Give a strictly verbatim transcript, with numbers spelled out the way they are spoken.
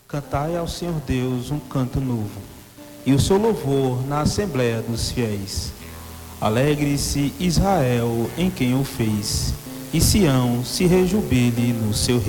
Cantai ao Senhor Deus um canto novo, e o seu louvor na Assembleia dos Fiéis. Alegre-se Israel em quem o fez, e Sião se rejubile no seu rei.